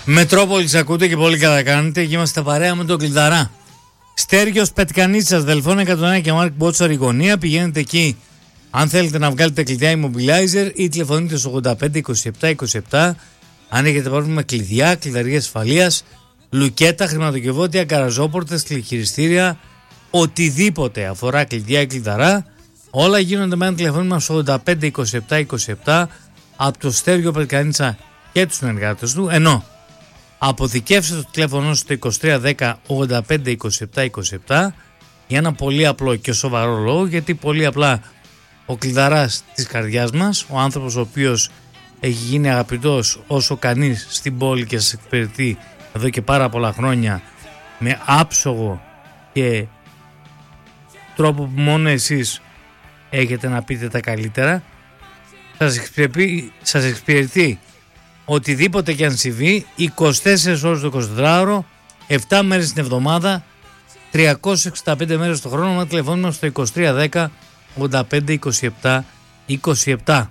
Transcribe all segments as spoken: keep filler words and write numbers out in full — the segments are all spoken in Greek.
Μετρόπολης ακούτε και πολύ καλά κάνετε και είμαστε παρέα με τον Κλειδαρά. Στέργιος Πετκανίτσας, Δελφών εκατόν ένα και Μάρκ Μπότσαρη γωνία. Πηγαίνετε εκεί αν θέλετε να βγάλετε κλειδιά immobilizer ή τηλεφωνείτε στο ογδόντα πέντε είκοσι επτά είκοσι επτά. Αν έχετε πρόβλημα με κλειδιά, κλειδαρίες ασφαλείας, λουκέτα, χρηματοκιβώτια, γκαραζόπορτες, κλειδχειριστήρια, οτιδήποτε αφορά κλειδιά ή Κλειδαρά, όλα γίνονται με ένα τηλεφώνημα στο ογδόντα πέντε είκοσι επτά είκοσι επτά από το Στέργιο Πετκανίτσα και τους συνεργάτες του, ενώ αποθηκεύστε το τηλέφωνο στο είκοσι τρία δέκα ογδόντα πέντε είκοσι επτά είκοσι επτά για ένα πολύ απλό και σοβαρό λόγο, γιατί πολύ απλά ο κλειδαράς της καρδιάς μας, ο άνθρωπος ο οποίος έχει γίνει αγαπητός όσο κανείς στην πόλη και σας εξυπηρετεί εδώ και πάρα πολλά χρόνια με άψογο και τρόπο που μόνο εσείς έχετε να πείτε τα καλύτερα, σας εξυπηρετεί, σας εξυπηρετεί οτιδήποτε και αν συμβεί είκοσι τέσσερις ώρες το εικοσιτετράωρο, επτά μέρες την εβδομάδα, τριακόσιες εξήντα πέντε μέρες το χρόνο, με τηλεφώνημα στο είκοσι τρία δέκα ογδόντα πέντε είκοσι επτά είκοσι επτά.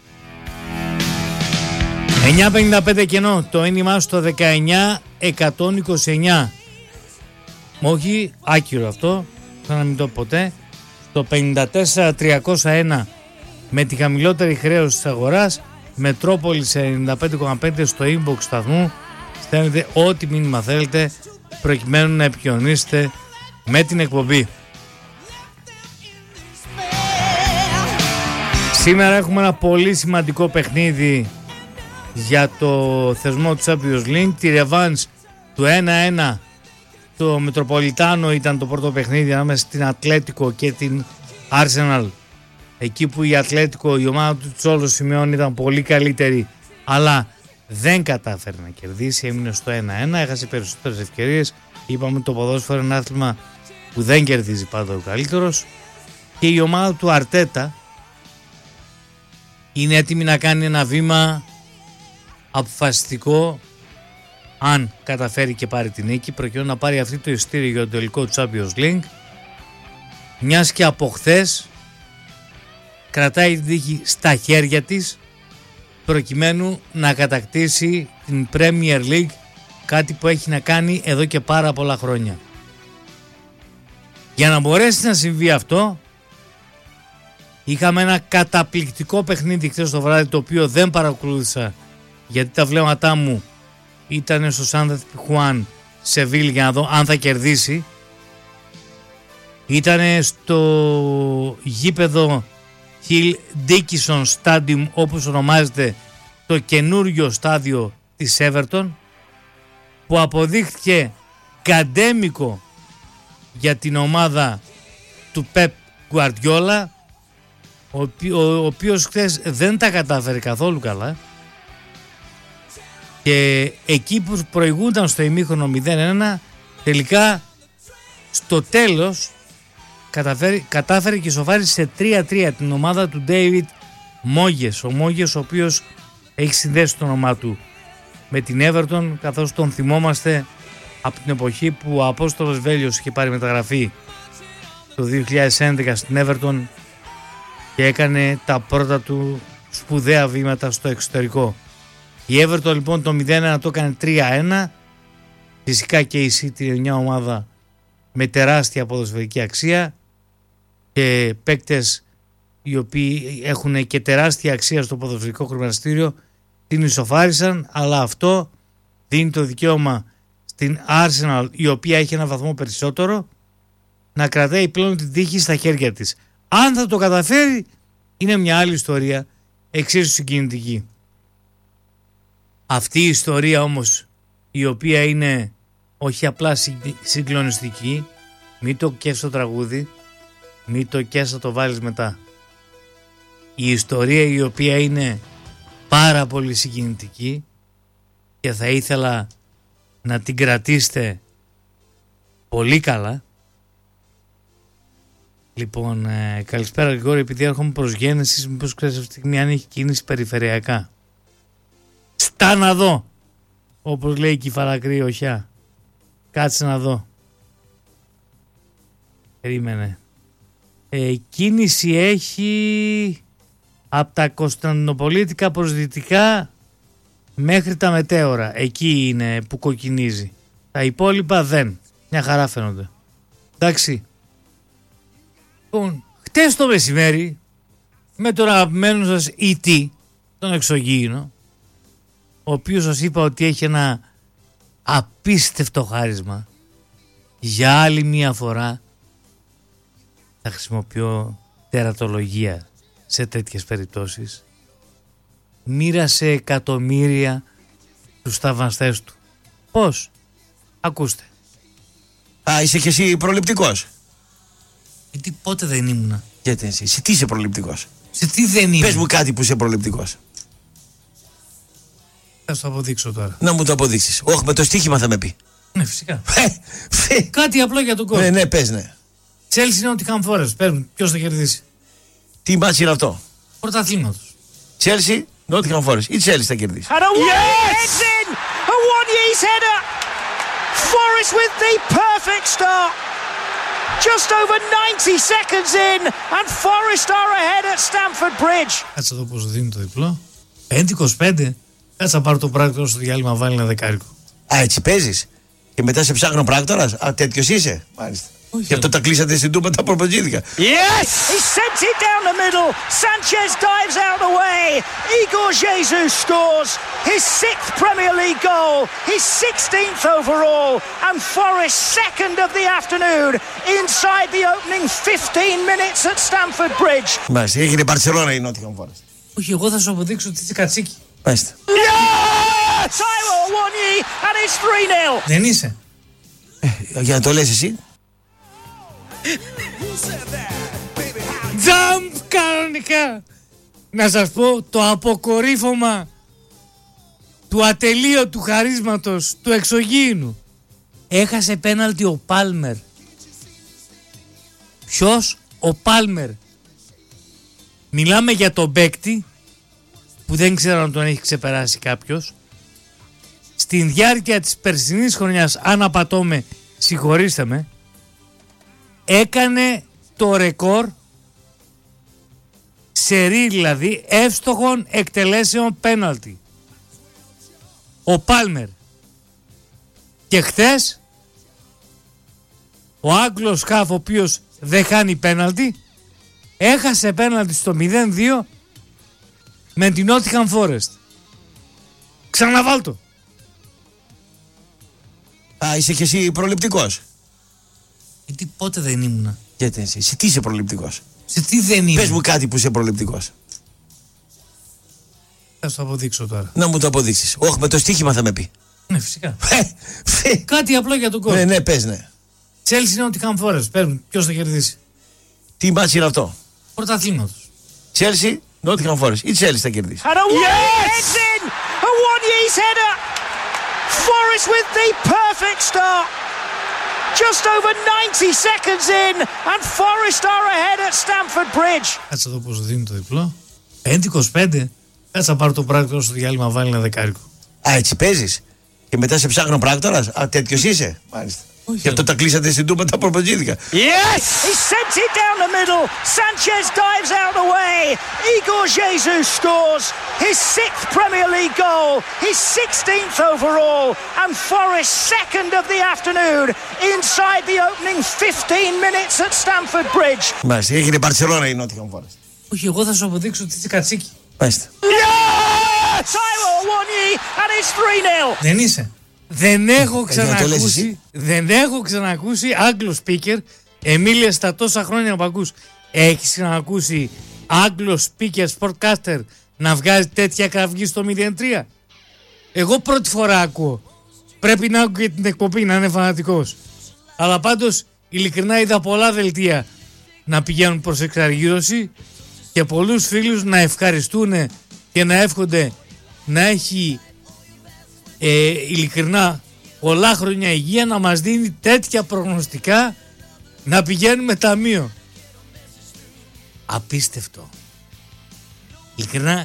εννιά πενήντα πέντε κενό, το ένιμά στο δεκαεννιά εκατόν είκοσι εννιά. Όχι, άκυρο αυτό, θα να μην το πω ποτέ. Στο πενήντα τέσσερα τριακόσια ένα με τη χαμηλότερη χρέωση της αγοράς, Μετρόπολης ενενήντα πέντε κόμμα πέντε στο inbox σταθμού. Στέλνετε ό,τι μήνυμα θέλετε προκειμένου να επικοινωνήσετε με την εκπομπή. Σήμερα έχουμε ένα πολύ σημαντικό παιχνίδι για το θεσμό του Champions League, τη ρεβάνς του ένα ένα. Το Μετροπολιτάνο ήταν το πρώτο παιχνίδι ανάμεσα στην Ατλέτικο και την Arsenal, εκεί που η Ατλέτικο, η ομάδα του Τσόλο Σιμεών, ήταν πολύ καλύτερη, αλλά δεν κατάφερε να κερδίσει, έμεινε στο ένα ένα, έχασε περισσότερες ευκαιρίες. Είπαμε το ποδόσφαιρο είναι ένα άθλημα που δεν κερδίζει πάντα ο καλύτερος, και η ομάδα του Αρτέτα είναι έτοιμη να κάνει ένα βήμα αποφασιστικό, αν καταφέρει και πάρει την νίκη, προκειμένου να πάρει αυτή το εισιτήριο για το τελικό Champions League, μιας και από χθες κρατάει την τύχη στα χέρια της προκειμένου να κατακτήσει την Premier League, κάτι που έχει να κάνει εδώ και πάρα πολλά χρόνια. Για να μπορέσει να συμβεί αυτό, είχαμε ένα καταπληκτικό παιχνίδι χθες το βράδυ, το οποίο δεν παρακολούθησα γιατί τα βλέμματά μου ήταν στο Σάνθεθ Πιχουάν Σεβίλ για να δω αν θα κερδίσει. Ήτανε στο γήπεδο Hill Dickinson Stadium, όπως ονομάζεται το καινούριο στάδιο της Everton, που αποδείχθηκε καντέμικο για την ομάδα του Pep Guardiola, ο, ο, ο οποίος χθες δεν τα κατάφερε καθόλου καλά, και εκεί που προηγούνταν στο ημίχρονο μηδέν ένα, τελικά στο τέλος καταφέρει, κατάφερε και σοφάρισε σε τρία τρία την ομάδα του David Moyes. Ο Moyes, ο οποίος έχει συνδέσει το όνομά του με την Everton, καθώς τον θυμόμαστε από την εποχή που ο Απόστολος Βέλιος είχε πάρει μεταγραφή το δύο χιλιάδες έντεκα στην Everton και έκανε τα πρώτα του σπουδαία βήματα στο εξωτερικό. Η Everton λοιπόν το μηδέν ένα το έκανε τρία ένα. Φυσικά και η City είναι μια ομάδα με τεράστια ποδοσφαιρική αξία και παίκτες οι οποίοι έχουν και τεράστια αξία στο ποδοσφαιρικό χρηματιστήριο την ισοφάρισαν, αλλά αυτό δίνει το δικαίωμα στην Arsenal, η οποία έχει ένα βαθμό περισσότερο, να κρατάει πλέον την τύχη στα χέρια της. Αν θα το καταφέρει είναι μια άλλη ιστορία, εξίσου συγκινητική. Αυτή η ιστορία όμως, η οποία είναι όχι απλά συγκλονιστική, μην το καίς το τραγούδι, μην το καίς θα το βάλεις μετά. Η ιστορία η οποία είναι πάρα πολύ συγκινητική και θα ήθελα να την κρατήσετε πολύ καλά. Λοιπόν, ε, καλησπέρα Γρηγόρη, επειδή έρχομαι προς Γέννησης, μήπως ξέρεις αυτή τη στιγμή αν έχει κίνηση περιφερειακά. Στά να δω, όπως λέει η Κηφαρακρή οχιά. Κάτσε να δω. Περίμενε. Ε, κίνηση έχει από τα Κωνσταντινοπολίτικα προς δυτικά μέχρι τα μετέωρα. Εκεί είναι που κοκκινίζει. Τα υπόλοιπα δεν. Μια χαρά φαίνονται. Εντάξει. Λοιπόν, χτες το μεσημέρι με τον αγαπημένο σας ι τι, τον εξωγήινο, ο οποίος σας είπα ότι έχει ένα απίστευτο χάρισμα, για άλλη μία φορά θα χρησιμοποιώ τερατολογία σε τέτοιες περιπτώσεις, μοίρασε εκατομμύρια τους θαυμαστές του. Πώς? Ακούστε. Α, είσαι και εσύ προληπτικός. Γιατί πότε δεν ήμουνα. Γιατί εσύ, σε τι είσαι προληπτικός? Σε τι δεν ήμουν. Πες μου κάτι που είσαι προληπτικός. Θα σου το αποδείξω τώρα. Να μου το αποδείξεις. Όχι, με το στοίχημα θα με πει. Ναι, φυσικά. Κάτι απλό για τον κόσμο. Ναι, ναι, πες, ναι. Chelsea Nottingham Forest. Παίρνουν. Ποιος θα κερδίσει? Τι μάτς είναι αυτό? Πρωταθλήματος. Chelsea, Nottingham Forest. Η Chelsea θα κερδίσει. And Awoniyi heads in. Awoniyi's header. Forest with the perfect start. Just over ninety seconds in and Forest are ahead at Stamford Bridge. Κάτσε εδώ πως δίνει το διπλό. πέντε είκοσι πέντε. Κάτσε να πάρω το πράκτορα στο διάλειμμα, βάλει ένα δεκάρικο. Α, έτσι παίζεις. Και μετά σε ψάχνω πράκτορας. Α, τέτοιος είσαι. Μάλιστα. Όχι. Γι' αυτό τα κλείσατε στην Τούμπα τα προποτζίδικα. Yes! He sent it down the middle. Sanchez dives out the way. Igor Jesus scores his sixth Premier League goal, his sixteenth overall, and Forest second of the afternoon inside the opening fifteen minutes at Stamford Bridge. Μάλιστα. Έγινε Μπαρσελόνα η Nottingham Forest. Όχι, εγώ θα σου αποδείξω ότι είσαι κατσίκι. Μάλιστα. Yeah! Taiwo Awoniyi and it's three nil. Δεν είσαι. Ε, για να το λες εσύ. Τζαμπ κανονικά. Να σας πω το αποκορύφωμα του ατελείωτου χαρίσματος του εξωγήινου. Έχασε πέναλτι ο Πάλμερ. Ποιος? Ο Πάλμερ. Μιλάμε για τον παίκτη που δεν ξέρω αν τον έχει ξεπεράσει κάποιος. Στην διάρκεια της περσινής χρονιάς, αν απατώμε, συγχωρήστε με, έκανε το ρεκόρ σερί, δηλαδή εύστοχων εκτελέσεων πέναλτι. Ο Πάλμερ. Και χθες ο Άγγλος Σκάφ, ο οποίος δεν χάνει πέναλτι, έχασε πέναλτι στο μηδέν δύο με την Nottingham Forest. Ξαναβάλτο. Α, είσαι και εσύ προληπτικός. Γιατί πότε δεν ήμουνα. Γιατί εσύ, σε τι είσαι προληπτικός. Σε τι δεν ήμουν. Πες μου κάτι που είσαι προληπτικός. Θα σου το αποδείξω τώρα. Να μου το αποδείξεις. Όχι, με το στοίχημα θα με πει. Ναι, φυσικά. Ε, Κάτι απλό για τον κόσμο. ναι, ναι, πες, ναι. Chelsea Nottingham Forest. Παίρνουν. Ποιος θα κερδίσει? Τι μάτς είναι αυτό? Πρωταθλήματος. Chelsea, Nottingham Forest. Η Chelsea θα κερδίσει. And Awoniyi heads in. Awoniyi's header. Forest with the perfect start. Just over ninety seconds in and Forest are ahead at Stamford Bridge. Κάτσε εδώ πως δίνει το διπλό. πέντε είκοσι πέντε. Κάτσε να πάρω το πράκτορα στο διάλειμμα, βάλει ένα δεκάρικο. Α, έτσι παίζεις. Και μετά σε ψάχνω πράκτορας. Α, τέτοιος είσαι. Μάλιστα. Όχι. Γι' αυτό τα κλείσατε στην Τούμπα τα προποτζίδικα. Yes! He sent it down the middle. Sanchez dives out the way. Igor Jesus scores his sixth Premier League goal, his sixteenth overall, and Forest second of the afternoon inside the opening fifteen minutes at Stamford Bridge. Μάλιστα. Έγινε Μπαρσελόνα η Nottingham Forest. Όχι, εγώ θα σου αποδείξω ότι είσαι κατσίκι. Μάλιστα. Yeah! Taiwo Awoniyi and it's three nil. Δεν είσαι. Δεν έχω για να το λες ξανακούσει. εσύ. Δεν έχω ξανακούσει Άγγλο speaker. Εμίλια, στα τόσα χρόνια που ακούς, έχεις ξανακούσει Άγγλο speaker sportcaster να βγάζει τέτοια κραυγή στο μηδέν τρία? Εγώ πρώτη φορά ακούω. Πρέπει να άκου και την εκπομπή, να είναι φανατικός. Αλλά πάντως ειλικρινά είδα πολλά δελτία να πηγαίνουν προς εξαργύρωση και πολλούς φίλους να ευχαριστούν και να εύχονται να έχει ε, ειλικρινά πολλά χρόνια υγεία, να μας δίνει τέτοια προγνωστικά, να πηγαίνουμε ταμείο. Απίστευτο. Ειλικρινά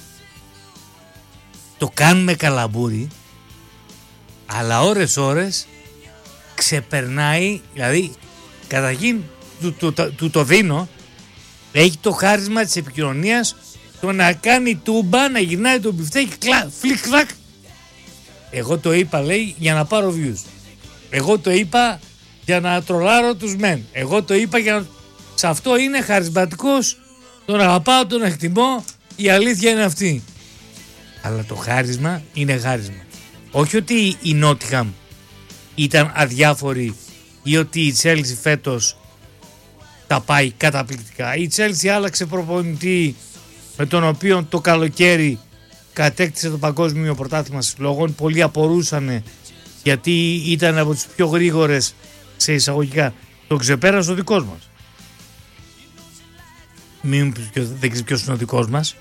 το κάνουμε καλαμπούρι, αλλά ώρες ώρες ξεπερνάει, δηλαδή καταρχήν του, του, του, του το δίνω, έχει το χάρισμα της επικοινωνίας το να κάνει τούμπα, να γυρνάει το μπιφτέκι, κλα, φλικ φλακ. Εγώ το είπα, λέει, για να πάρω views. Εγώ το είπα για να τρολάρω τους μεν. Εγώ το είπα για να... Σε αυτό είναι χαρισματικός, τον αγαπάω, τον εκτιμώ, η αλήθεια είναι αυτή. Αλλά το χάρισμα είναι χάρισμα. Όχι ότι η Νότιχαμ ήταν αδιάφορη ή ότι η Τσέλσι φέτος τα πάει καταπληκτικά. Η Τσέλσι άλλαξε προπονητή με τον οποίο το καλοκαίρι κατέκτησε το παγκόσμιο πρωτάθλημα συλλογών. Πολλοί απορούσαν γιατί ήταν από τις πιο γρήγορες σε εισαγωγικά. Το ξεπέρασε ο δικός μας. Μην μου πείτε ότι δεν ξέρει ποιος είναι ο δικός μας.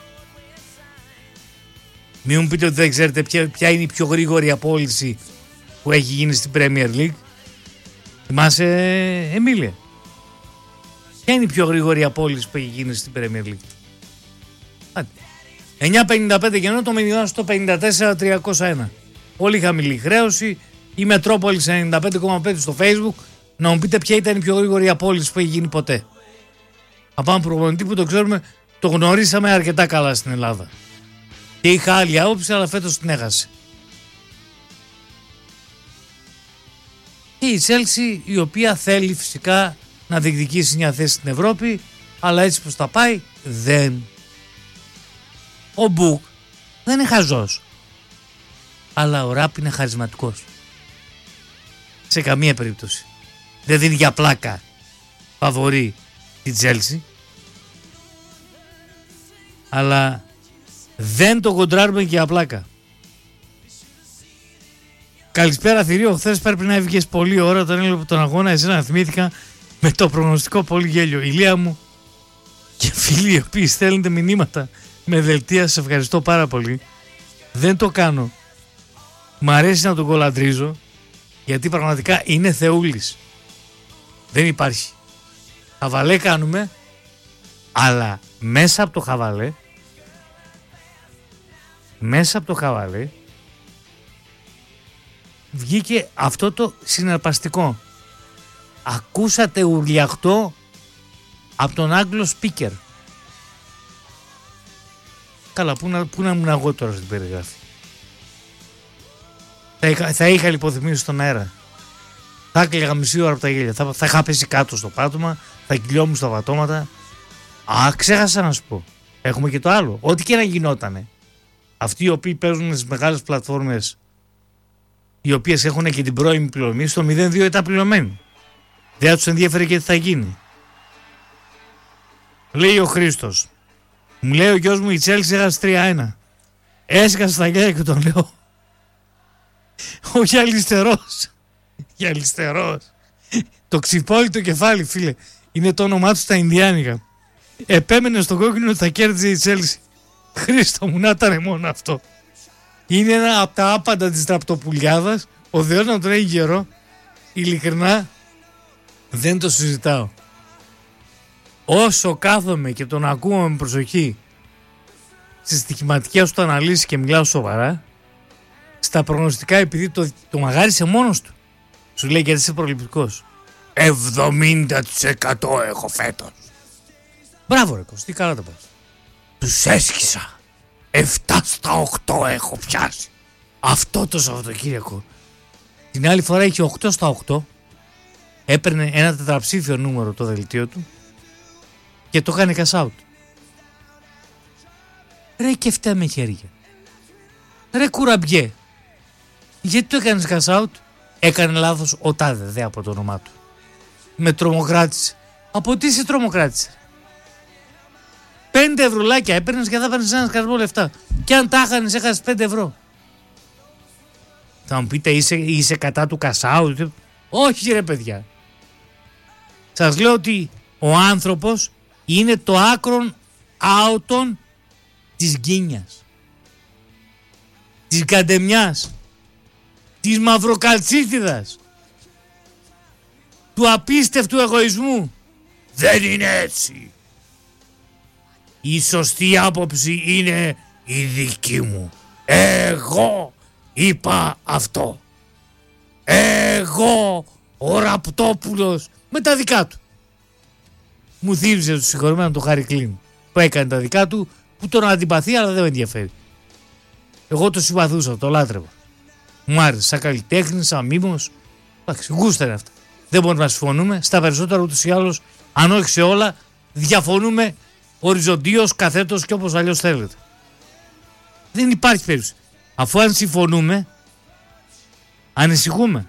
Μην μου πείτε ότι δεν ξέρετε ποια, ποια είναι η πιο γρήγορη απόλυση που έχει γίνει στην Premier League. Θυμάσαι, Εμίλια? Ποια είναι η πιο γρήγορη απόλυση που έχει γίνει στην Premier League? εννιά πενήντα πέντε κενό, το μηνιαίο στο πενήντα τέσσερα τριακόσια ένα. Πολύ χαμηλή χρέωση. Η Μετρόπολης ενενήντα πέντε κόμμα πέντε στο Facebook. Να μου πείτε ποια ήταν η πιο γρήγορη απόλυση που έχει γίνει ποτέ. Από έναν προπονητή που το ξέρουμε, το γνωρίσαμε αρκετά καλά στην Ελλάδα. Και είχα άλλη άποψη, αλλά φέτος την έχασε. Και η Chelsea, η οποία θέλει φυσικά να διεκδικήσει μια θέση στην Ευρώπη, αλλά έτσι πως τα πάει, δεν. Ο Μπουκ δεν είναι χαζός, αλλά ο Ραπ είναι χαρισματικός. Σε καμία περίπτωση δεν δίνει για πλάκα φαβορί τη Chelsea, αλλά δεν το κοντράρουμε και για πλάκα. Καλησπέρα Θηρίο, χθες πρέπει να έβγες πολλή ώρα όταν έλεγα τον αγώνα, εσένα θυμήθηκα με το προγνωστικό πολύ γέλιο. Ηλία μου και φίλοι οι οποίοι στέλνετε μηνύματα με δελτία, σε ευχαριστώ πάρα πολύ. Δεν το κάνω. Μ' αρέσει να τον κολαντρίζω, γιατί πραγματικά είναι θεούλης. Δεν υπάρχει. Χαβαλέ κάνουμε, αλλά μέσα από το χαβαλέ, μέσα από το χαβαλέ, βγήκε αυτό το συναρπαστικό. Ακούσατε ουρλιαχτό από τον Άγγλο speaker. Καλά, πού να, πού να ήμουν εγώ τώρα στην περιγράφη. Θα είχα, θα είχα λιποθυμίσει στον αέρα. Θα έκλαιγα μισή ώρα από τα γέλια. Θα, θα είχα πέσει κάτω στο πάτωμα, θα κυλιόμουν στα βατώματα. Α, ξέχασα να σου πω. Έχουμε και το άλλο. Ό,τι και να γινότανε. Αυτοί οι οποίοι παίζουν στις μεγάλες πλατφόρμες, οι οποίες έχουν και την πρώιμη πληρωμή, στο μηδέν δύο ήταν πληρωμένοι. Δεν θα τους ενδιαφέρει και τι θα γίνει. Λέει ο Χρήστος. Μου λέει ο γιος μου η Chelsea έχασε τρία ένα. Έσκασα στα γέλια και τον λέω. Ο γυαλιστερός. Γυαλιστερός. Το ξυπόλυτο κεφάλι, φίλε. Είναι το όνομά του στα Ινδιάνικα. Επέμενε στο κόκκινο ότι θα κέρδιζε η Chelsea. Χρήστο μου, να ήταν μόνο αυτό. Είναι ένα από τα άπαντα της τραπτοπουλιάδας. Ο Θεός να τον έχει γερό. Ειλικρινά δεν το συζητάω. Όσο κάθομαι και τον ακούω με προσοχή στις στοιχηματικές του αναλύσεις και μιλάω σοβαρά, στα προγνωστικά, επειδή το, το μαγάρισε μόνος του, σου λέει γιατί είσαι προληπτικός. εβδομήντα τοις εκατό έχω φέτος. Μπράβο ρε Κωστή, καλά το πας. Τους έσκησα. επτά στα οκτώ έχω πιάσει. Αυτό το Σαββατοκύριακο. Την άλλη φορά είχε οκτώ στα οκτώ. Έπαιρνε ένα τετραψήφιο νούμερο το δελτίο του και το έκανε cash out. Ρε και φταίμε με χέρια. Ρε κουραμπιέ. Γιατί το έκανες cash out? Έκανε λάθος ο τάδε δε από το όνομά του. Με τρομοκράτησε. Από τι σε τρομοκράτησε? Πέντε ευρουλάκια έπαιρνες και θα έπαιρνες ένα σκασμό λεφτά. Και αν τα έχανες έχασες πέντε ευρώ. Θα μου πείτε είσαι, είσαι κατά του cash out? Όχι ρε παιδιά. Σας λέω ότι ο άνθρωπος είναι το άκρον άουτον της γκίνιας, της καντεμιάς, της μαυροκαλτσίτιδας, του απίστευτου εγωισμού. Δεν είναι έτσι. Η σωστή άποψη είναι η δική μου. Εγώ είπα αυτό. Εγώ ο Ραπτόπουλος με τα δικά του. Μου θύμιζε του συγχωρημένου τον Χάρη Κλίν που έκανε τα δικά του, που τον αντιπαθεί, αλλά δεν με ενδιαφέρει. Εγώ το συμπαθούσα, το λάτρευα. Μου άρεσε σαν καλλιτέχνη, σαν μήμος. Εντάξει, γούστα είναι αυτά. Δεν μπορούμε να συμφωνούμε. Στα περισσότερα ούτως ή άλλως, αν όχι σε όλα, διαφωνούμε οριζοντίως, καθέτως και όπως αλλιώς θέλετε. Δεν υπάρχει περίπτωση. Αφού αν συμφωνούμε, ανησυχούμε.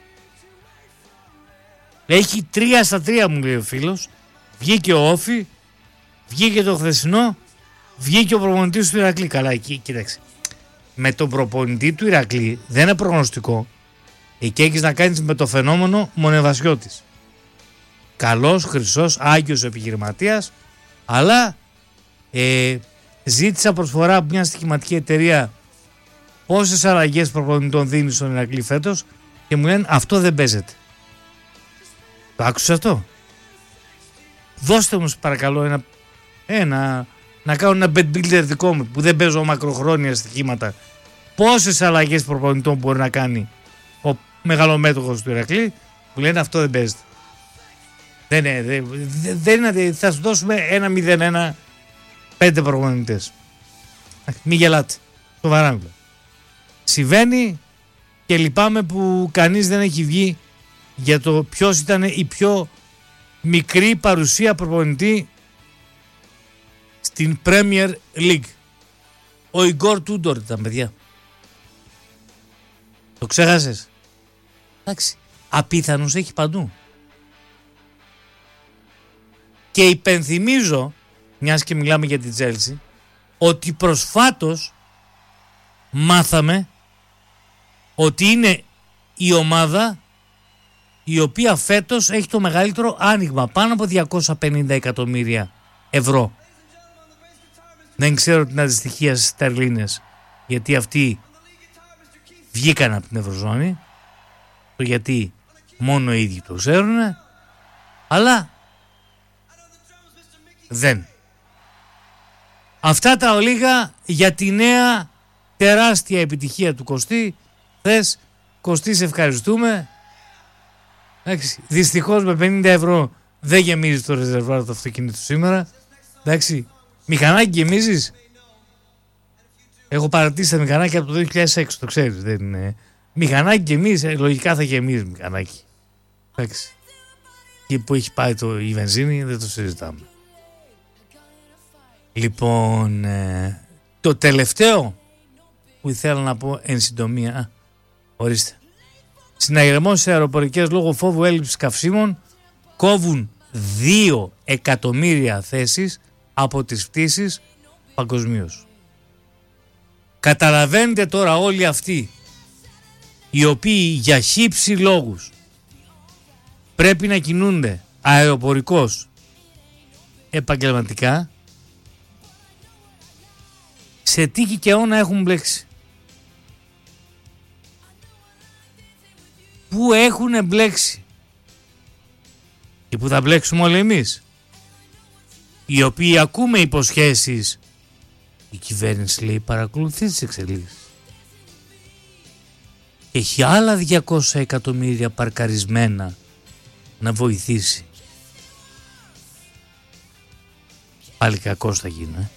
Έχει τρία στα τρία, μου λέει ο φίλος. Βγήκε ο Όφη, βγήκε το χθεσινό, βγήκε ο προπονητής του Ηρακλή. Καλά, εκεί, κοίταξε. Με τον προπονητή του Ηρακλή δεν είναι προγνωστικό. Εκεί έχεις να κάνεις με το φαινόμενο Μονεβασιώτης. Καλός, χρυσός, άγιος επιχειρηματίας, αλλά ε, ζήτησα προσφορά από μια στοιχηματική εταιρεία πόσες αλλαγές προπονητών δίνει στον Ηρακλή φέτος και μου λένε αυτό δεν παίζεται. Το άκουσες αυτό? Δώστε μου παρακαλώ ένα, ένα να κάνω ένα bed builder δικό μου που δεν παίζω μακροχρόνια στοιχήματα. Πόσες αλλαγές προπονητών μπορεί να κάνει ο μεγαλομέτωχος του Ηρακλή, που λένε αυτό δεν παίζεται. Δεν είναι, δεν, δεν, θα σου δώσουμε ένα μηδέν ένα πέντε προπονητές. Μη γελάτε. Σοβαρά μιλάω. Συμβαίνει και λυπάμαι που κανείς δεν έχει βγει για το ποιος ήταν η πιο μικρή παρουσία προπονητή στην Premier League. Ο Ιγκόρ Τούντορ ήταν, παιδιά. Το ξέχασες? Εντάξει, απίθανος έχει παντού. Και υπενθυμίζω, μιας και μιλάμε για την Τσέλσι, ότι προσφάτως μάθαμε ότι είναι η ομάδα η οποία φέτος έχει το μεγαλύτερο άνοιγμα, πάνω από διακόσια πενήντα εκατομμύρια ευρώ. Δεν ξέρω την αντιστοιχεία στις τερλίνες, γιατί αυτοί βγήκαν από την Ευρωζώνη, το γιατί μόνο οι ίδιοι το ξέρουν, αλλά δεν. Αυτά τα ολίγα για τη νέα τεράστια επιτυχία του Κωστή. Θες, Κωστή, σε ευχαριστούμε. Εντάξει, δυστυχώς με πενήντα ευρώ δεν γεμίζει το ρεζερβάριο του αυτοκίνητου σήμερα. Εντάξει, μηχανάκι γεμίζεις? Έχω παρατήσει τα μηχανάκια από το δύο χιλιάδες έξι, το ξέρεις, δεν είναι. Μηχανάκι γεμίζει, λογικά θα γεμίζει μηχανάκι. Εντάξει. Και που έχει πάει το, η βενζίνη δεν το συζητάμε. Λοιπόν, ε, το τελευταίο που ήθελα να πω εν συντομία. Α, ορίστε. Συναγερμός σε αεροπορικές λόγω φόβου έλλειψης καυσίμων κόβουν δύο εκατομμύρια θέσεις από τις πτήσεις παγκοσμίως. Καταλαβαίνετε τώρα όλοι αυτοί οι οποίοι για χύψη λόγους πρέπει να κινούνται αεροπορικώς επαγγελματικά, σε τι και αιώνα έχουν μπλέξει. Πού έχουν μπλέξει και που θα μπλέξουμε όλοι εμείς, οι οποίοι ακούμε υποσχέσεις. Η κυβέρνηση λέει παρακολουθεί τις εξελίξεις. Έχει άλλα διακόσια εκατομμύρια παρκαρισμένα να βοηθήσει. Πάλι κακός θα γίνω, ε.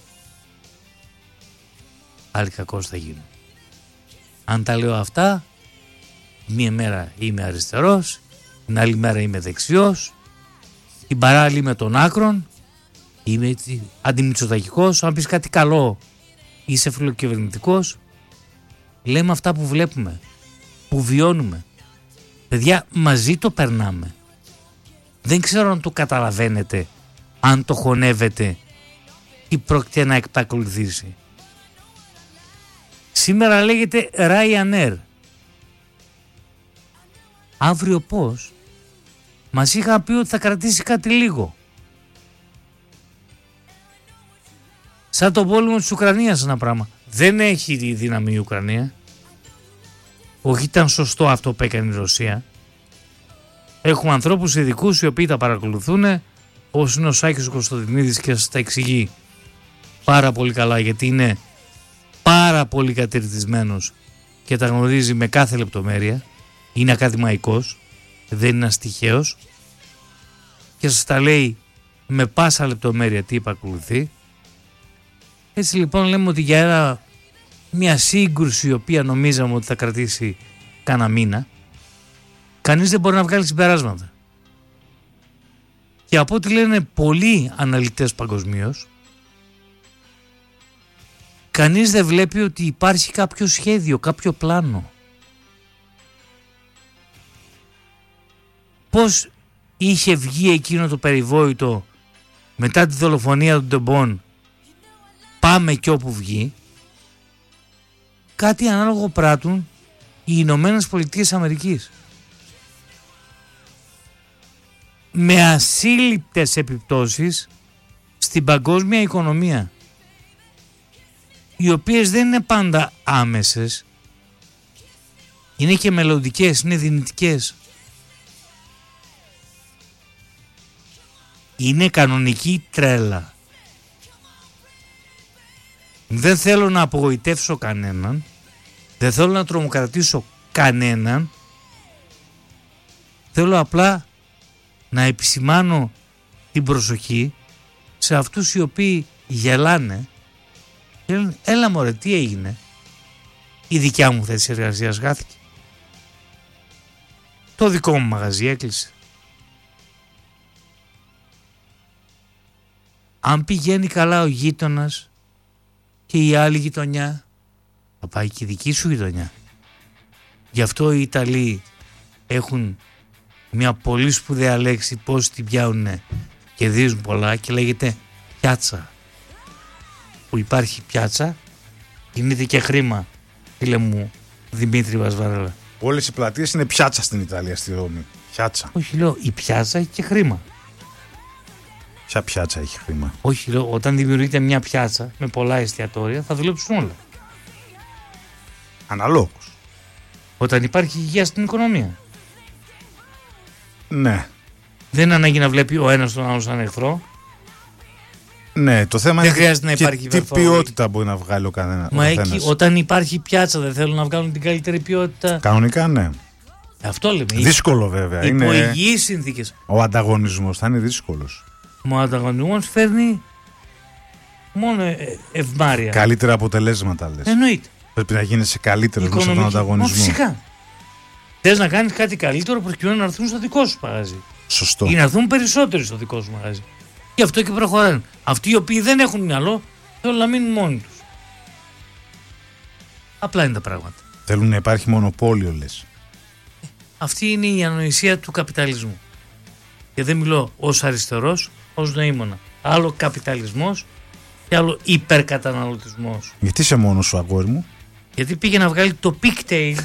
Πάλι κακός θα γίνω. Αν τα λέω αυτά, μία μέρα είμαι αριστερός, την άλλη μέρα είμαι δεξιός, την παράλληλη είμαι των άκρων, είμαι αντιμητσοτακικός. Αν πεις κάτι καλό, είσαι φιλοκυβερνητικός. Λέμε αυτά που βλέπουμε, που βιώνουμε. Παιδιά, μαζί το περνάμε. Δεν ξέρω αν το καταλαβαίνετε, αν το χωνεύετε, τι πρόκειται να επακολουθήσει. Σήμερα λέγεται Ryanair. Αύριο πώς? Μας είχαν πει ότι θα κρατήσει κάτι λίγο. Σαν τον πόλεμο της Ουκρανίας ένα πράγμα. Δεν έχει δύναμη η Ουκρανία. Όχι, ήταν σωστό αυτό που έκανε η Ρωσία. Έχουμε ανθρώπους ειδικούς οι οποίοι τα παρακολουθούν, όπως είναι ο Σάκης Κωνσταντινίδης, και σας τα εξηγεί πάρα πολύ καλά, γιατί είναι πάρα πολύ κατηρτισμένος και τα γνωρίζει με κάθε λεπτομέρεια. Είναι ακαδημαϊκός, δεν είναι ένας τυχαίος και σας τα λέει με πάσα λεπτομέρεια τι επακολουθεί. Έτσι λοιπόν λέμε ότι για ένα, μια σύγκρουση η οποία νομίζαμε ότι θα κρατήσει κάνα μήνα, κανείς δεν μπορεί να βγάλει συμπεράσματα. Και από ό,τι λένε πολλοί αναλυτές παγκοσμίως, κανείς δεν βλέπει ότι υπάρχει κάποιο σχέδιο, κάποιο πλάνο. Πώς είχε βγει εκείνο το περιβόητο μετά τη δολοφονία του Ντεμπόν, πάμε κι όπου βγει, κάτι ανάλογο πράττουν οι Ηνωμένες Πολιτείες Αμερικής. Με ασύλληπτες επιπτώσεις στην παγκόσμια οικονομία, οι οποίες δεν είναι πάντα άμεσες, είναι και μελλοντικές, είναι δυνητικές. Είναι κανονική τρέλα. Δεν θέλω να απογοητεύσω κανέναν, δεν θέλω να τρομοκρατήσω κανέναν, θέλω απλά να επισημάνω την προσοχή σε αυτούς οι οποίοι γελάνε και λένε, έλα μωρέ, τι έγινε, η δικιά μου θέση εργασίας χάθηκε, το δικό μου μαγαζί έκλεισε. Αν πηγαίνει καλά ο γείτονας και η άλλη γειτονιά, θα πάει και η δική σου γειτονιά. Γι' αυτό οι Ιταλοί έχουν μια πολύ σπουδαία λέξη, πώς την πιάουνε και δίζουν πολλά, και λέγεται πιάτσα. Που υπάρχει πιάτσα, κινείται και χρήμα, φίλε μου Δημήτρη Βασβαρέλα. Όλες οι πλατείες είναι πιάτσα στην Ιταλία, στη Ρώμη. Πιάτσα. Όχι, λέω, η πιάτσα έχει και χρήμα. Ποια πιάτσα έχει χρήμα? Όχι, λέω, όταν δημιουργείται μια πιάτσα με πολλά εστιατόρια, θα δουλέψουν όλα. Αναλόγως. Όταν υπάρχει υγεία στην οικονομία. Ναι. Δεν είναι ανάγκη να βλέπει ο ένας τον άλλο σαν εχθρό. Ναι, το θέμα δεν είναι χρειάζεται να υπάρχει τι ποιότητα μπορεί να βγάλει ο κανένα. Μα εκεί, όταν υπάρχει πιάτσα, δεν θέλουν να βγάλουν την καλύτερη ποιότητα. Κανονικά, ναι. Αυτό λέμε. Δύσκολο βέβαια. Υπό είναι... υγιείς συνθήκες. Ο ανταγωνισμός θα είναι δύσκολος. Ο ανταγωνισμός φέρνει μόνο ευμάρεια. Καλύτερα αποτελέσματα, λες. Εννοείται. Πρέπει να γίνεσαι καλύτερος μέσα από τον ανταγωνισμό. Μα, φυσικά. Θες να κάνεις κάτι καλύτερο προκειμένου να έρθουν στο δικό σου μαγαζί. Σωστό. Ή να έρθουν περισσότεροι στο δικό σου μαγαζί. Γι' αυτό και προχωράνε. Αυτοί οι οποίοι δεν έχουν μυαλό θέλουν να μείνουν μόνοι τους. Απλά είναι τα πράγματα. Θέλουν να υπάρχει μονοπόλιο, λες. Αυτή είναι η ανοησία του καπιταλισμού. Και δεν μιλώ ως αριστερός, ως νοήμονα. Άλλο καπιταλισμός και άλλο υπερκαταναλωτισμός. Γιατί είσαι μόνος σου, αγόρι μου? Γιατί πήγε να βγάλει το Pictail.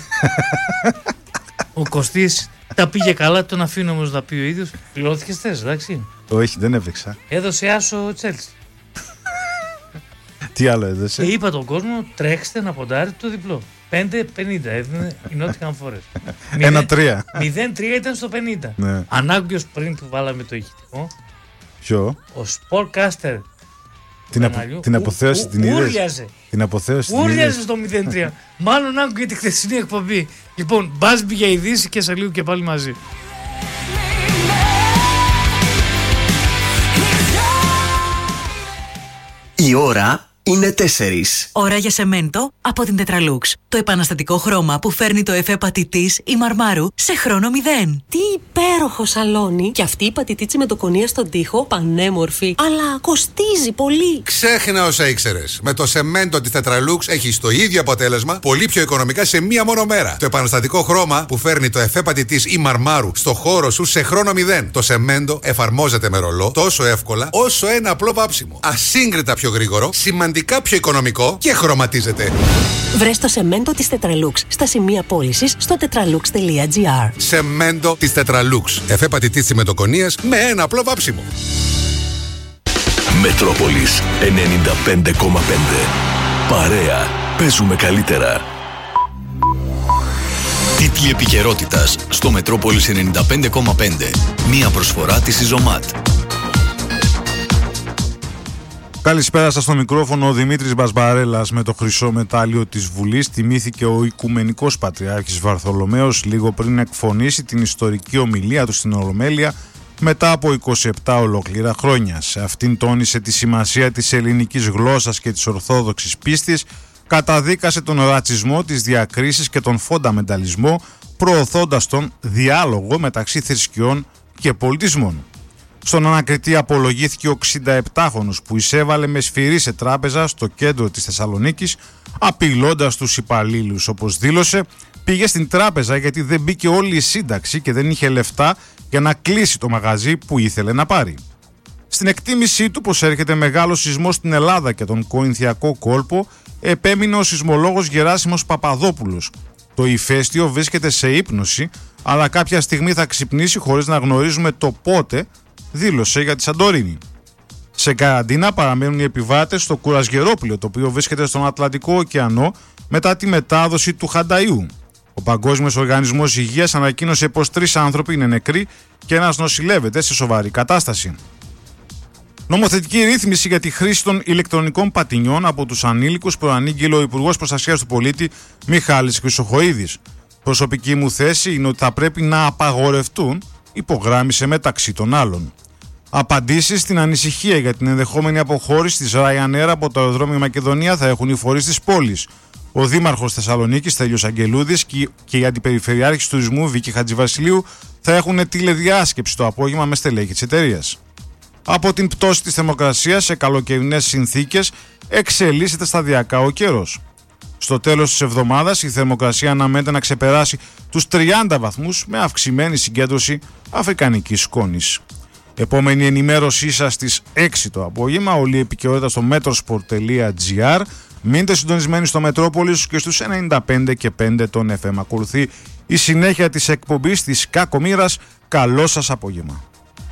Ο Κωστής τα πήγε καλά, τον αφήνω όμως να πει ο ίδιος. Πληρώθηκε θες, εντάξει. Το έχει, δεν έβρεξα. Έδωσε άσο Τσέλσι. Τι άλλο έδωσε? Και είπα τον κόσμο, τρέξτε να ποντάρετε το διπλό. πέντε πενήντα έδινε η Nottingham Forest. Ένα τρία. μηδέν τρία ήταν στο πενήντα. Ναι. Ανάγκος πριν που βάλαμε το ηχητικό. Ποιο? Ο Sportcaster. Την, απο... την αποθέωση την είδες? Ούριαζε. Την αποθέωση την Ούριαζε στο μηδέν τρία. Μάλλον άκουγε τη χθεσινή εκπομπή. Λοιπόν, Μπάσμπι για ειδήσει και σε λίγο και πάλι μαζί. Η ώρα είναι τέσσερις. Ώρα για σεμέντο από την Tetralux. Το επαναστατικό χρώμα που φέρνει το εφέ πατητής ή μαρμάρου σε χρόνο μηδέν. Τι υπέροχο σαλόνι! Και αυτή η πατητίτσι με το κονία στον τοίχο, πανέμορφη, αλλά κοστίζει πολύ. Ξέχνα όσα ήξερες. Με το σεμέντο της Tetralux έχεις το ίδιο αποτέλεσμα, πολύ πιο οικονομικά σε μία μόνο μέρα. Το επαναστατικό χρώμα που φέρνει το εφέ πατητής ή μαρμάρου στο χώρο σου σε χρόνο μηδέν. Το σεμέντο εφαρμόζεται με ρολό τόσο εύκολα όσο ένα απλό πάψιμο. Ασύγκριτα πιο γρήγορο, σημαντικά πιο οικονομικό και χρωματίζεται. Βρες το σεμέντο της Tetralux στα σημεία πώλησης στο tetralux τελεία gr. Σεμέντο της Tetralux. Εφέ πατητής συμμετοκονίας με ένα απλό βάψιμο. Μετρόπολης ενενήντα πέντε κόμμα πέντε. Παρέα. Παίζουμε καλύτερα. Τίτλοι επικαιρότητας στο Μετρόπολης ενενήντα πέντε κόμμα πέντε. Μία προσφορά της Ιζωμάτ. Καλησπέρα σας στο μικρόφωνο. Ο Δημήτρης Μπασμπαρέλας με το χρυσό μετάλλιο της Βουλής τιμήθηκε ο Οικουμενικός Πατριάρχης Βαρθολομαίος λίγο πριν εκφωνήσει την ιστορική ομιλία του στην Ολομέλεια μετά από είκοσι επτά ολόκληρα χρόνια. Σε αυτήν τόνισε τη σημασία της ελληνικής γλώσσας και της ορθόδοξης πίστης, καταδίκασε τον ρατσισμό, τις διακρίσεις και τον φονταμενταλισμό, προωθώντας τον διάλογο μεταξύ θρησκειών και πολιτισμών. Στον ανακριτή απολογήθηκε ο εξηνταεπτάχρονος που εισέβαλε με σφυρί σε τράπεζα στο κέντρο της Θεσσαλονίκης, απειλώντας τους υπαλλήλους. Όπως δήλωσε, πήγε στην τράπεζα γιατί δεν μπήκε όλη η σύνταξη και δεν είχε λεφτά για να κλείσει το μαγαζί που ήθελε να πάρει. Στην εκτίμησή του πως έρχεται μεγάλο σεισμό στην Ελλάδα και τον Κορινθιακό κόλπο, επέμεινε ο σεισμολόγος Γεράσιμος Παπαδόπουλος. Το ηφαίστειο βρίσκεται σε ύπνωση, αλλά κάποια στιγμή θα ξυπνήσει χωρίς να γνωρίζουμε το πότε, δήλωσε για τη Σαντορίνη. Σε καραντίνα παραμένουν οι επιβάτες στο κουρασγερόπλαιο, το οποίο βρίσκεται στον Ατλαντικό ωκεανό μετά τη μετάδοση του Χανταϊού. Ο Παγκόσμιος Οργανισμός Υγείας ανακοίνωσε πως τρεις άνθρωποι είναι νεκροί και ένας νοσηλεύεται σε σοβαρή κατάσταση. Νομοθετική ρύθμιση για τη χρήση των ηλεκτρονικών πατινιών από τους ανήλικους προανήγγειλε ο Υπουργός Προστασίας του Πολίτη Μιχάλης Χρυσοχοΐδης. Προσωπική μου θέση είναι ότι θα πρέπει να απαγορευτούν, υπογράμμισε μεταξύ των άλλων. Απαντήσεις στην ανησυχία για την ενδεχόμενη αποχώρηση της Ryanair από το αεροδρόμιο Μακεδονία θα έχουν οι φορείς της πόλης. Ο Δήμαρχος Θεσσαλονίκης Στέλιος Αγγελούδης και η Αντιπεριφερειάρχης Τουρισμού Βίκη Χατζηβασιλείου θα έχουν τηλεδιάσκεψη το απόγευμα με στελέχη της εταιρείας. Από την πτώση της θερμοκρασίας σε καλοκαιρινές συνθήκες εξελίσσεται σταδιακά ο καιρός. Στο τέλος της εβδομάδας η θερμοκρασία αναμένεται να ξεπεράσει τους τριάντα βαθμούς με αυξημένη συγκέντρωση αφρικανικής σκόνης. Επόμενη ενημέρωσή σας στις έξι το απόγευμα, όλη η επικαιρότητα στο metrosport τελεία gr. Μείνετε συντονισμένοι στο Μετρόπολης και στους ενενήντα πέντε και πέντε των εφ εμ. Ακολουθεί η συνέχεια της εκπομπής της Κακομοίρας. Καλό σας απόγευμα.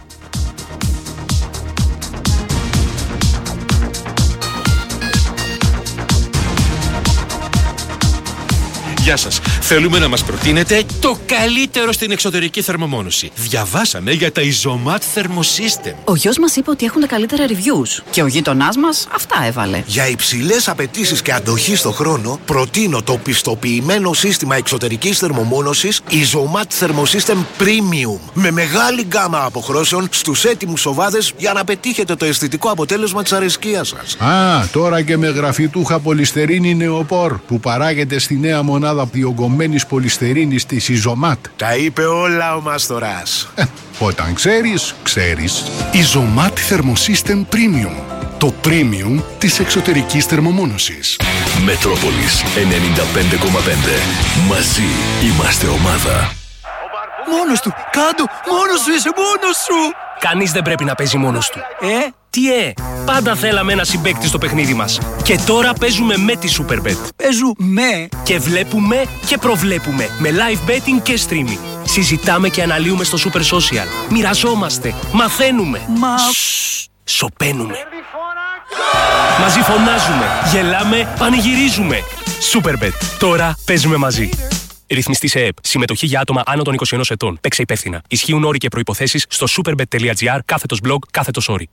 Γεια σας. Θέλουμε να μας προτείνετε το καλύτερο στην εξωτερική θερμομόνωση. Διαβάσαμε για τα Isomat Thermosystem. Ο γιος μας είπε ότι έχουν τα καλύτερα reviews και ο γείτονάς μας αυτά έβαλε. Για υψηλές απαιτήσεις και αντοχή στο χρόνο, προτείνω το πιστοποιημένο σύστημα εξωτερικής θερμομόνωσης Isomat Thermosystem Premium. Με μεγάλη γκάμα αποχρώσεων στους έτοιμους σοβάδες για να πετύχετε το αισθητικό αποτέλεσμα της αρεσκίας σας. Α, τώρα και με γραφιτούχα πολυστερίνη νεοπόρ που παράγεται στη νέα μονάδα διογκωμένης πολυστερίνης της Isomat. Τα είπε όλα ο Μάστορας. Ε, όταν ξέρεις, ξέρεις. Isomat Thermosystem Premium. Το premium της εξωτερικής θερμομόνωσης. Μετρόπολης ενενήντα πέντε κόμμα πέντε. Μαζί είμαστε ομάδα. Μόνος του, κάτω, μόνος σου είσαι, μόνος σου. Κανείς δεν πρέπει να παίζει μόνος του. Ε, τι ε, πάντα θέλαμε ένα συμπαίκτη στο παιχνίδι μας. Και τώρα παίζουμε με τη Superbet. Παίζουμε και βλέπουμε και προβλέπουμε με live betting και streaming. Συζητάμε και αναλύουμε στο Super Social. Μοιραζόμαστε, μαθαίνουμε. Μα... Σσσσ, σωπαίνουμε. Μαζί φωνάζουμε, γελάμε, πανηγυρίζουμε. Superbet, τώρα παίζουμε μαζί. Ρυθμιστή σε ΕΕΠ. Συμμετοχή για άτομα άνω των είκοσι ενός ετών. Παίξε υπεύθυνα. Ισχύουν όροι και προϋποθέσεις στο superbet τελεία gr κάθετος blog κάθετος όροι.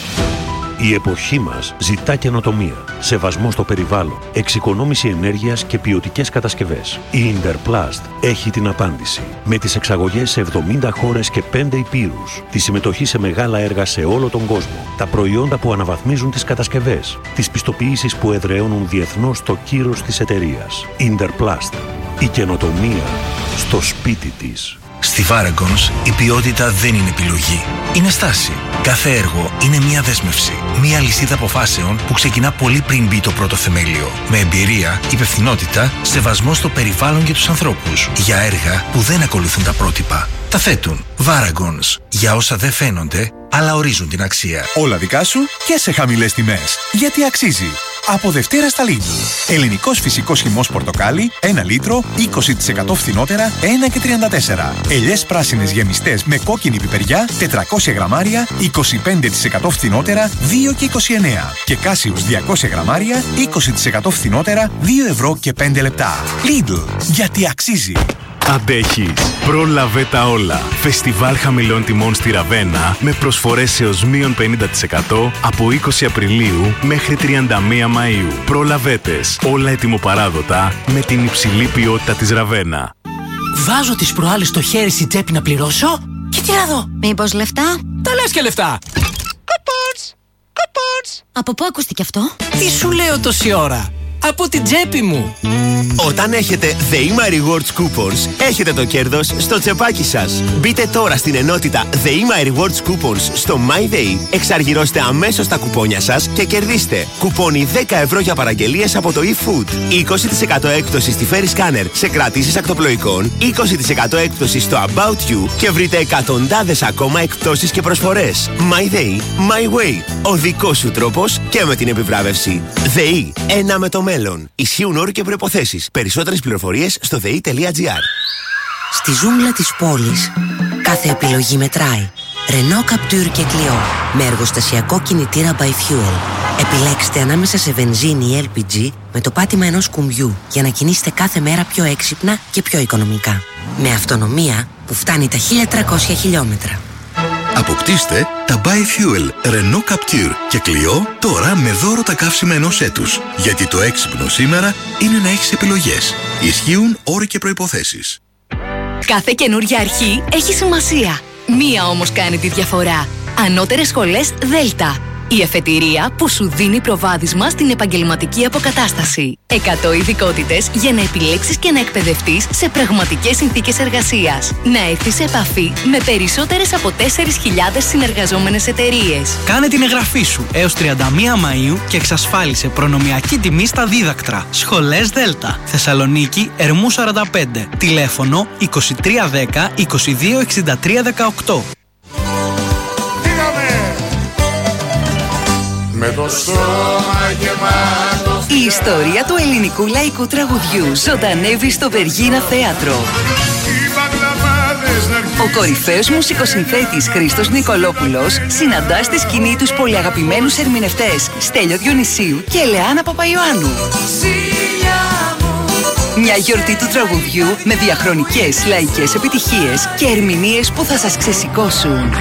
Η εποχή μας ζητά καινοτομία, σεβασμό στο περιβάλλον, εξοικονόμηση ενέργειας και ποιοτικές κατασκευές. Η Interplast έχει την απάντηση. Με τις εξαγωγές σε εβδομήντα χώρες και πέντε υπήρους, τη συμμετοχή σε μεγάλα έργα σε όλο τον κόσμο, τα προϊόντα που αναβαθμίζουν τις κατασκευές, τις πιστοποιήσεις που εδραιώνουν διεθνώς το κύρος της εταιρείας. Interplast. Η καινοτομία στο σπίτι της. Στη Varagons η ποιότητα δεν είναι επιλογή. Είναι στάση. Κάθε έργο είναι μια δέσμευση. Μια λυσίδα αποφάσεων που ξεκινά πολύ πριν μπει το πρώτο θεμέλιο. Με εμπειρία, υπευθυνότητα, σεβασμό στο περιβάλλον και τους ανθρώπους. Για έργα που δεν ακολουθούν τα πρότυπα. Τα θέτουν. Varagons. Για όσα δεν φαίνονται, αλλά ορίζουν την αξία. Όλα δικά σου και σε χαμηλές τιμές. Γιατί αξίζει. Από Δευτέρα στα Lidl. Ελληνικός φυσικός χυμός πορτοκάλι, ένα λίτρο, είκοσι τοις εκατό φθηνότερα, ένα και τριάντα τέσσερα. Ελιές πράσινες γεμιστές με κόκκινη πιπεριά, τετρακόσια γραμμάρια, είκοσι πέντε τοις εκατό φθηνότερα, δύο και είκοσι εννέα. Και Κάσιος διακόσια γραμμάρια, είκοσι τοις εκατό φθηνότερα, δύο ευρώ και πέντε λεπτά. Lidl. Γιατί αξίζει. Αντέχεις. Πρόλαβε τα όλα. Φεστιβάλ χαμηλών τιμών στη Ραβένα με προσφορές έως μείον πενήντα τοις εκατό από είκοσι Απριλίου μέχρι τριάντα μία Μαΐου. Προλαβέτες. Όλα ετοιμοπαράδοτα με την υψηλή ποιότητα της Ραβένα. Βάζω τις προάλλες το χέρι στην τσέπη να πληρώσω και τι Κοίτα εδώ. Μήπως λεφτά? Τα λες και λεφτά. Κουπόνς! Κουπόνς! Από πού ακούστηκε αυτό? Τι σου λέω τόση ώρα? Από την τσέπη μου. Όταν έχετε The Ima Rewards Coupons, έχετε το κέρδος στο τσεπάκι σας. Μπείτε τώρα στην ενότητα The Ima Rewards Coupons στο MyDay, εξαργυρώστε αμέσως τα κουπόνια σας και κερδίστε κουπόνι δέκα ευρώ για παραγγελίες από το eFood, είκοσι τοις εκατό έκπτωση στη Ferry Scanner σε κρατήσεις ακτοπλοϊκών, είκοσι τοις εκατό έκπτωση στο About You και βρείτε εκατοντάδες ακόμα εκπτώσεις και προσφορές. MyDay, My Way. Ο δικός σου τρόπος και με την επιβράβευση. ΔΕΗ. Ένα με το μέλλον. Ισχύουν όροι και προϋποθέσεις. Περισσότερες πληροφορίες στο δε ι τελεία τζι άρ. Στη ζούγκλα της πόλης, κάθε επιλογή μετράει. Renault Captur και Clio, με εργοστασιακό κινητήρα by fuel. Επιλέξτε ανάμεσα σε βενζίνη ή ελ πι τζι με το πάτημα ενός κουμπιού για να κινήσετε κάθε μέρα πιο έξυπνα και πιο οικονομικά. Με αυτονομία που φτάνει τα χίλια τριακόσια χιλιόμετρα. Αποκτήστε τα Bi-Fuel Renault Captur και Clio τώρα με δώρο τα καύσιμα ενός έτους. Γιατί το έξυπνο σήμερα είναι να έχεις επιλογές. Ισχύουν όροι και προϋποθέσεις. Κάθε καινούργια αρχή έχει σημασία. Μία όμως κάνει τη διαφορά. Ανώτερες σχολές Δέλτα. Η εφετηρία που σου δίνει προβάδισμα στην επαγγελματική αποκατάσταση. εκατό ειδικότητες για να επιλέξεις και να εκπαιδευτείς σε πραγματικές συνθήκες εργασίας. Να έρθεις σε επαφή με περισσότερες από τέσσερις χιλιάδες συνεργαζόμενες εταιρείες. Κάνε την εγγραφή σου έως τριάντα μία Μαΐου και εξασφάλισε προνομιακή τιμή στα δίδακτρα. Σχολές Δέλτα. Θεσσαλονίκη, Ερμού σαράντα πέντε. Τηλέφωνο είκοσι τρία δέκα είκοσι δύο εξήντα τρία δεκαοκτώ. Με το σώμα γεμάτο. Η ιστορία του ελληνικού λαϊκού τραγουδιού ζωντανεύει στο Βεργίνα Θέατρο. Ο κορυφαίος μουσικοσυνθέτης Χρήστος Νικολόπουλος συναντά στη σκηνή τους πολυαγαπημένους ερμηνευτές Στέλιο Διονυσίου και Ελεάνα Παπαϊωάννου. Μια γιορτή του τραγουδιού με διαχρονικές λαϊκές επιτυχίες και ερμηνείες που θα σας ξεσηκώσουν.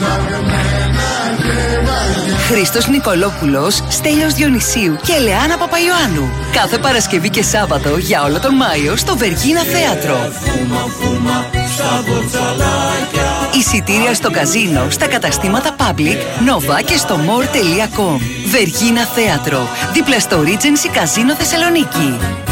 Χρήστος Νικολόπουλος, Στέλιος Διονυσίου και Ελεάνα Παπαϊωάννου. Κάθε Παρασκευή και Σάββατο για όλο τον Μάιο στο Βεργίνα Θέατρο. Εισιτήρια στο καζίνο, στα καταστήματα Public, Nova και στο more τελεία com. Βεργίνα Θέατρο, δίπλα στο Regency Καζίνο Θεσσαλονίκη.